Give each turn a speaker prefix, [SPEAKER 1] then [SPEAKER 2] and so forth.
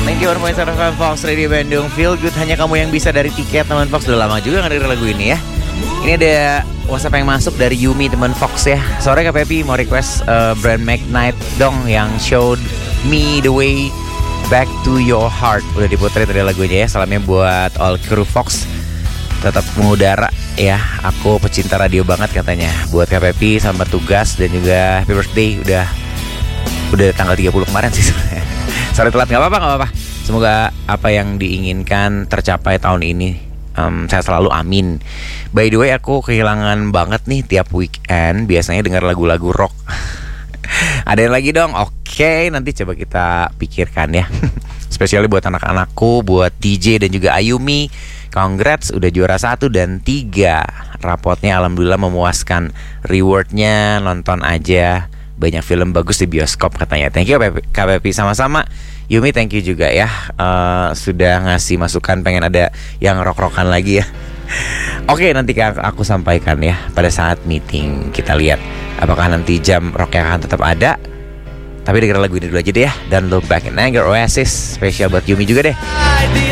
[SPEAKER 1] 91.7 FM Fox Radio Bandung. Feel good hanya kamu yang bisa dari tiket teman Fox. Udah lama juga ngedengerin lagu ini ya. Ini ada WhatsApp yang masuk dari Yumi teman Fox ya. Sore Kak Pepi mau request Brand McKnight dong yang Showed Me The Way Back To Your Heart. Udah diputerin tadi lagunya ya. Salamnya buat all crew Fox. Tetap mengudara ya. Aku pecinta radio banget katanya. Buat Kak Pepi selamat tugas dan juga happy birthday. Udah tanggal 30 kemarin sih sebenarnya. Sorry telat, gak apa-apa. Semoga apa yang diinginkan tercapai tahun ini. Saya selalu amin. By the way, aku kehilangan banget nih tiap weekend biasanya dengar lagu-lagu rock. Ada yang lagi dong? Oke, nanti coba kita pikirkan ya. Spesialnya buat anak-anakku, buat DJ dan juga Ayumi. Congrats, udah juara 1 dan 3. Rapotnya alhamdulillah memuaskan. Rewardnya nonton aja. Banyak film bagus di bioskop katanya. Thank you Kak Pepi, sama-sama. Yumi thank you juga ya, sudah ngasih masukan pengen ada yang rock-rockan lagi ya. Oke, nanti aku sampaikan ya pada saat meeting. Kita lihat apakah nanti jam rocknya akan tetap ada. Tapi dengar lagu ini dulu aja deh ya. Dan Look Back in Anger Oasis, spesial buat Yumi juga deh.